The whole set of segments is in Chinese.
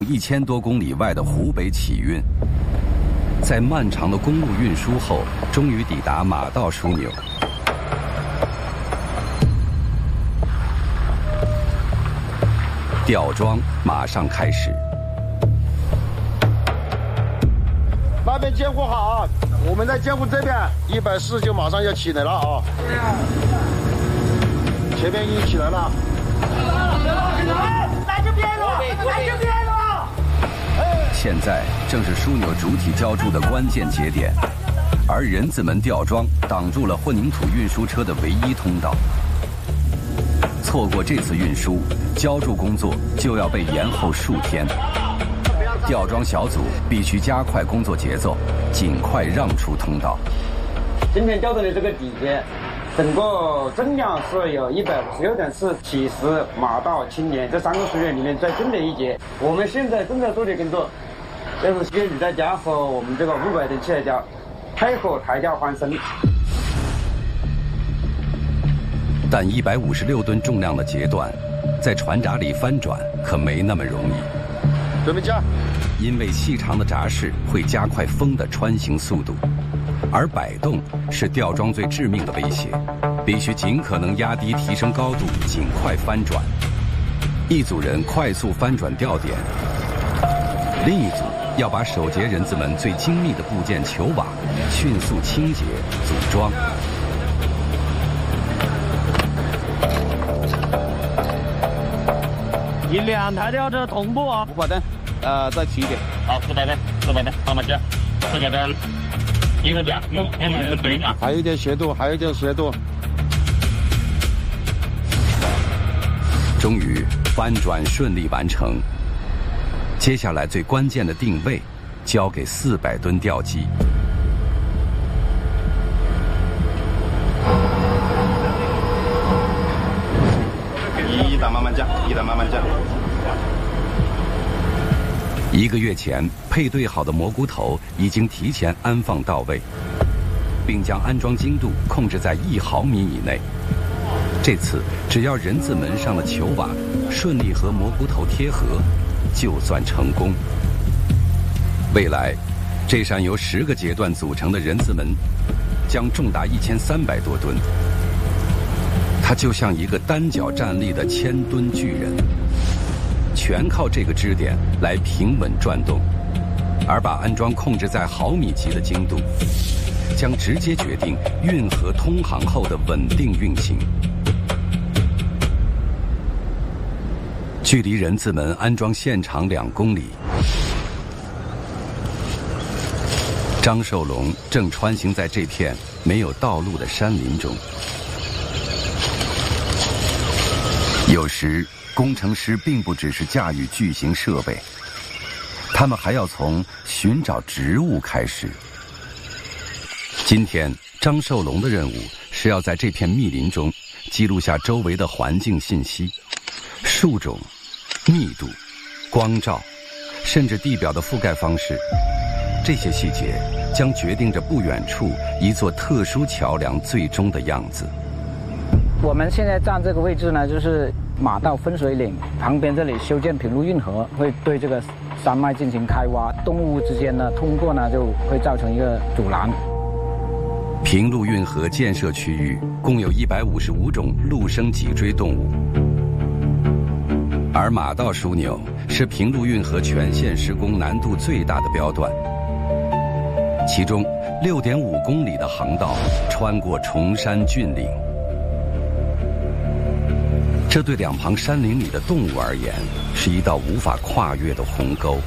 1000多公里外的湖北起运。在漫长的公路运输后，终于抵达马道枢纽。吊装马上开始。 那边监护好啊，我们在监护这边140就马上要起来了啊。前面已经起来了。 来这边了，来这边了。 现在正是枢纽主体浇筑的关键节点，而人字门吊装挡住了混凝土运输车的唯一通道。错过这次运输，浇筑工作就要被延后数天。吊装小组必须加快工作节奏，尽快让出通道。 今天吊的这个底节，整个重量是有156.4，起实、马道、青年这3个属于里面最重的一节。我们现在正在做的工作，就是跟履带架和我们这个500吨气抬架配合抬架翻身。 但156吨重量的节段，在船闸里翻转可没那么容易。 准备架。 因为细长的闸式会加快风的穿行速度，而摆动是吊装最致命的威胁，必须尽可能压低提升高度，尽快翻转。一组人快速翻转吊点，另一组要把首节人字门最精密的部件球瓦迅速清洁组装。 以2台吊车同步啊 ，500吨，再起一点。 好，400吨，放马架，400吨，1个点， 还有一点斜度，还有一点斜度。 终于翻转顺利完成，接下来最关键的定位交给400吨吊机。 一档慢慢降，1档慢慢降。 1个月前配对好的蘑菇头已经提前安放到位，并将安装精度控制在1毫米以内。这次只要人字门上的球瓦顺利和蘑菇头贴合，就算成功。未来，这扇由10个节段组成的人字门将重达1300多吨。它就像一个单脚站立的1000吨巨人，全靠这个支点来平稳转动，而把安装控制在毫米级的精度，将直接决定运河通航后的稳定运行。距离人字门安装现场2公里，张寿龙正穿行在这片没有道路的山林中。有时，工程师并不只是驾驭巨型设备，他们还要从寻找植物开始。今天，张寿龙的任务是要在这片密林中记录下周围的环境信息，树种、密度、光照，甚至地表的覆盖方式。这些细节将决定着不远处一座特殊桥梁最终的样子。 我们现在站这个位置呢，就是马道分水岭旁边，这里修建平陆运河，会对这个山脉进行开挖，动物之间呢通过呢就会造成一个阻拦。 平陆运河建设区域共有155种陆生脊椎动物，而马道枢纽是平陆运河全线施工难度最大的标段，其中6.5公里的航道穿过崇山峻岭。这对两旁山林里的动物而言，是一道无法跨越的鸿沟。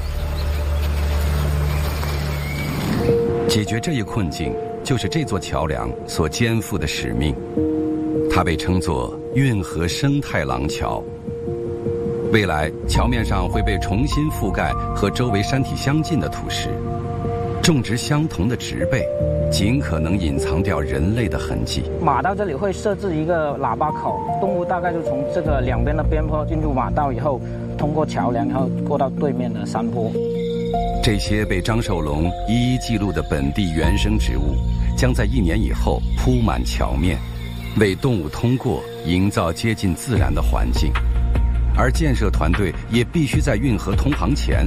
解决这一困境，就是这座桥梁所肩负的使命。它被称作运河生态廊桥。未来，桥面上会被重新覆盖和周围山体相近的土石，种植相同的植被，尽可能隐藏掉人类的痕迹。 马道这里会设置一个喇叭口，动物大概就从这个两边的边坡进入马道以后，通过桥梁，然后过到对面的山坡。 这些被张寿龙一一记录的本地原生植物，将在1年以后铺满桥面，为动物通过营造接近自然的环境。而建设团队也必须在运河通航前